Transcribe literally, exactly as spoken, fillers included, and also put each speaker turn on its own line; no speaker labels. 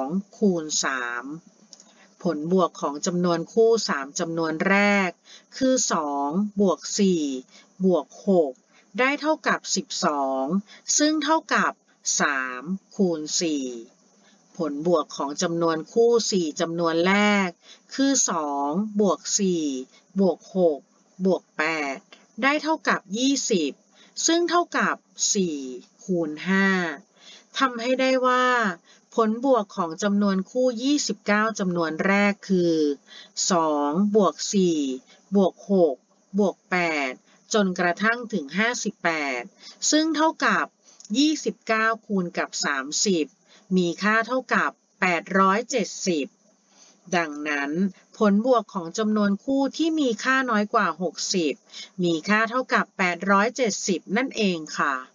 คูณสามผลบวกของจำนวนคู่สามจำนวนแรกคือสองบวกสี่บวกหกได้เท่ากับสิบสองซึ่งเท่ากับสามคูณสี่ผลบวกของจำนวนคู่สี่จำนวนแรกคือสองบวกสี่บวกหกบวกแปดได้เท่ากับยี่สิบซึ่งเท่ากับสี่คูณห้าทำให้ได้ว่าผลบวกของจำนวนคู่ยี่สิบเก้าจำนวนแรกคือสองบวกสี่บวกหกบวกแปดจนกระทั่งถึงห้าสิบแปดซึ่งเท่ากับยี่สิบเก้าคูณกับสามสิบมีค่าเท่ากับแปดร้อยเจ็ดสิบดังนั้นผลบวกของจำนวนคู่ที่มีค่าน้อยกว่าหกสิบมีค่าเท่ากับแปดร้อยเจ็ดสิบนั่นเองค่ะ